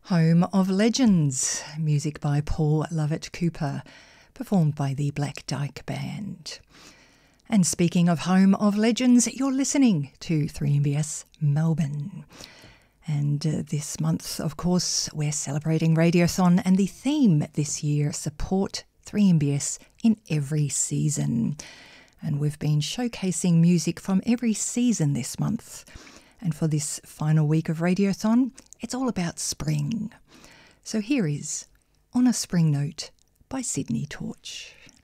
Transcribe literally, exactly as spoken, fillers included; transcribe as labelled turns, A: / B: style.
A: Home of Legends, music by Paul Lovett Cooper, performed by the Black Dyke Band. And speaking of Home of Legends, you're listening to three M B S Melbourne. And uh, this month, of course, we're celebrating Radiothon, and the theme this year, Support three M B S in Every Season. And we've been showcasing music from every season this month. And for this final week of Radiothon, it's all about spring. So here is On a Spring Note by Sydney Torch.